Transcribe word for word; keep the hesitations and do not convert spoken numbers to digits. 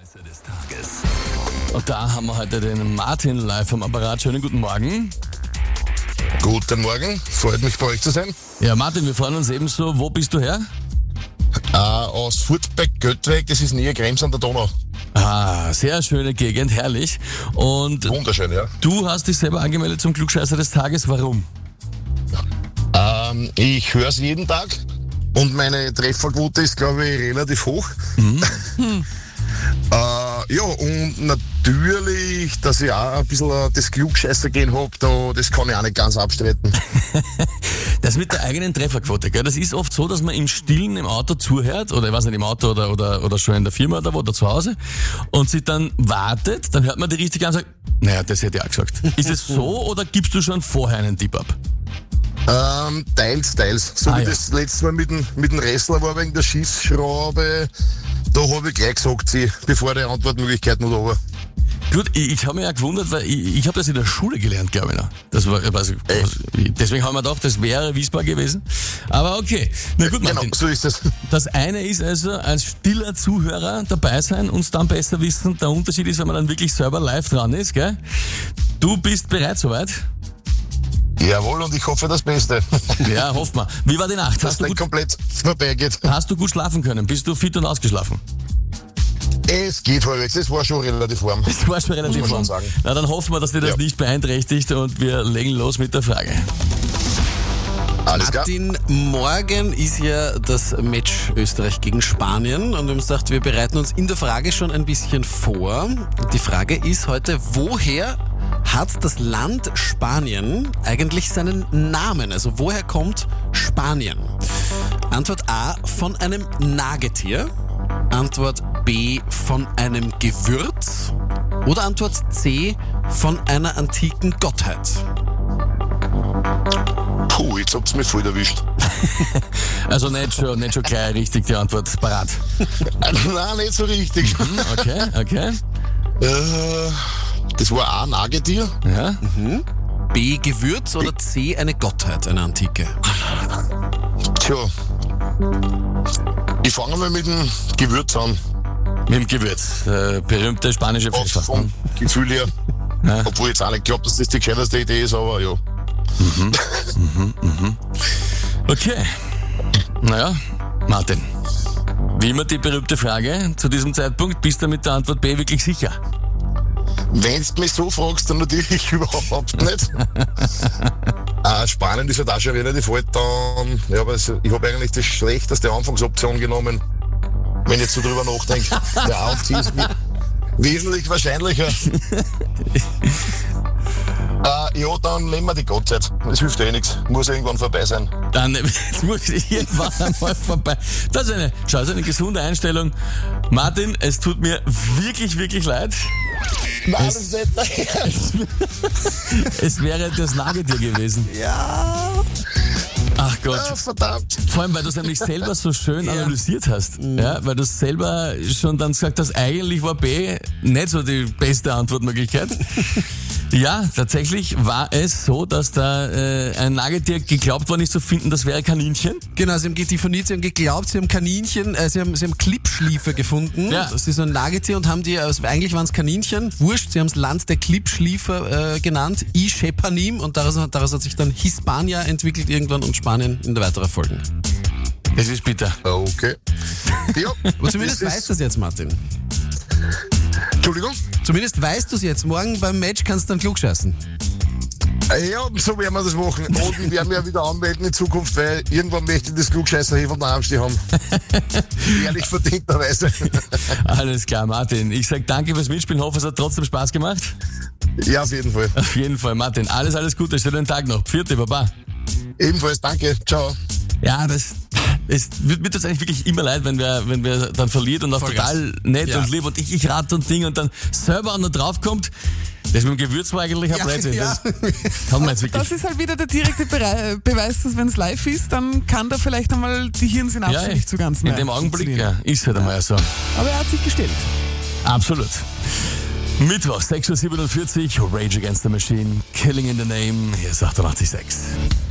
Klugscheißer des Tages. Und da haben wir heute den Martin live am Apparat. Schönen guten Morgen. Guten Morgen, freut mich bei euch zu sein. Ja, Martin, wir freuen uns ebenso. Wo bist du her? Äh, aus Furtberg-Göttweg, das ist näher Krems an der Donau. Ah, sehr schöne Gegend, herrlich. Und Wunderschön, ja. du hast dich selber angemeldet zum Klugscheißer des Tages. Warum? Ähm, ich höre es jeden Tag und meine Trefferquote ist, glaube ich, relativ hoch. Mhm. äh, ja, und natürlich, dass ich auch ein bisschen das Klugscheißer-Gehen habe, da, das kann ich auch nicht ganz abstreiten. Das mit der eigenen Trefferquote, gell? Das ist oft so, dass man im Stillen im Auto zuhört, oder ich weiß nicht, im Auto oder, oder, oder schon in der Firma oder wo, oder zu Hause, und sich dann wartet, dann hört man die richtig an und sagt, naja, das hätte ich auch gesagt. Ist es so, oder gibst du schon vorher einen Tipp ab? Ähm, teils, teils. So Ah, wie ja. das letzte Mal mit dem, mit dem Wrestler war wegen der Schiffsschraube, da habe ich gleich gesagt, sie, bevor die Antwortmöglichkeit noch da war. Gut, ich, ich habe mich ja gewundert, weil ich, ich habe das in der Schule gelernt, glaube ich noch. Das war, also, deswegen haben wir gedacht, das wäre Wiesbaden gewesen. Aber okay. Na gut, Genau, Martin. so ist es. Das eine ist also als stiller Zuhörer dabei sein und dann besser wissen. Der Unterschied ist, wenn man dann wirklich selber live dran ist, gell? Du bist bereit soweit? Jawohl, und ich hoffe das Beste. Ja, hoffen wir. Wie war die Nacht? Dass Hast du nicht gut, komplett vorbeigeht. hast du gut schlafen können? Bist du fit und ausgeschlafen? Es geht halbwegs, es war schon relativ warm. Das war schon relativ Muss man warm. schon sagen. Na, dann hoffen wir, dass dir das Ja. nicht beeinträchtigt und wir legen los mit der Frage. Alles klar. Martin, morgen ist ja das Match Österreich gegen Spanien und wir haben gesagt, wir bereiten uns in der Frage schon ein bisschen vor. Die Frage ist heute, woher hat das Land Spanien eigentlich seinen Namen? Also woher kommt Spanien? Antwort A, von einem Nagetier. Antwort B, von einem Gewürz. Oder Antwort C, von einer antiken Gottheit. Puh, jetzt habt's mich voll erwischt. Also nicht schon, nicht schon gleich richtig die Antwort parat. Nein, nicht so richtig. Hm, okay, okay. Äh, das war auch ein Nagetier. Ja. B, Gewürz oder C, eine Gottheit, eine antike? Tja. Ich fange mal mit dem Gewürz an. Mit dem Gewürz, der berühmte spanische Auch Pfeffer. vom Gefühl her. Ja. Obwohl ich jetzt auch nicht glaube, dass das die gescheiteste Idee ist, aber ja. Okay. Naja, Martin. Wie immer die berühmte Frage zu diesem Zeitpunkt, bist du mit der Antwort B wirklich sicher? Wenn du mich so fragst, dann natürlich überhaupt nicht. äh, Spanien ist halt auch schon relativ alt. Dann, ja, aber es- ich habe eigentlich die schlechteste Anfangsoption genommen, wenn ich jetzt so drüber nachdenke. Der A und C ist we- wesentlich wahrscheinlicher. äh, ja, dann nehmen wir die Gottzeit. Das hilft eh nichts. Muss irgendwann vorbei sein. Dann jetzt muss ich irgendwann einmal vorbei. Das ist eine, schau, das ist eine gesunde Einstellung. Martin, es tut mir wirklich, wirklich leid. Nein, Es- das ist nicht der Ernst. Es wäre das Nagetier gewesen. Ja. Ach Gott. Ah, verdammt. Vor allem, weil du es nämlich selber so schön analysiert hast. Ja, weil du selber schon dann gesagt hast, eigentlich war B nicht so die beste Antwortmöglichkeit. Ja, tatsächlich war es so, dass da äh, ein Nagetier geglaubt worden ist zu finden, das wäre Kaninchen. Genau, sie haben diffamiert, sie haben geglaubt, sie haben Kaninchen, äh, sie haben, sie haben Klippschliefer gefunden. Ja. Das ist so ein Nagetier und haben die, also eigentlich waren es Kaninchen, wurscht, sie haben das Land der Klippschliefer äh, genannt, I Shepanim, und daraus, daraus hat sich dann Hispania entwickelt irgendwann und Spanien in der weiteren Folgen. Es ist bitter. Okay. Ja, Aber zumindest das weißt ist- du es jetzt, Martin. Entschuldigung? Zumindest weißt du es jetzt. Morgen beim Match kannst du dann klugscheißen. Äh, Ja, so werden wir das machen. Und ich werde mich ja wieder anmelden in Zukunft, weil irgendwann möchte ich das Klugscheißer von der Armsteh haben. Ehrlich verdienterweise. Alles klar, Martin. Ich sag danke fürs Mitspielen, hoffe, es hat trotzdem Spaß gemacht. Ja, auf jeden Fall. Auf jeden Fall, Martin. Alles, alles Gute, schönen Tag noch. Vierte, Baba. Ebenfalls, danke. Ciao. Ja, das, es wird mir das eigentlich wirklich immer leid, wenn wir, wenn wir dann verliert und auch Vollgas. total nett Ja. und lieb und ich, ich rate und Ding und dann selber auch noch draufkommt. Das mit dem Gewürz war eigentlich ein Blödsinn. ja. Das kann man jetzt wirklich. Das ist halt wieder der direkte Berei- Beweis, dass wenn es live ist, dann kann da vielleicht einmal die Hirnsynapse Ja, nicht so ganz mehr in dem Augenblick, funktionieren. ja, ist halt einmal so. Aber er hat sich gestellt. Absolut. Mittwoch, sechs Uhr siebenundvierzig, Rage Against the Machine, Killing in the Name, hier ist achtundachtzig Komma sechs.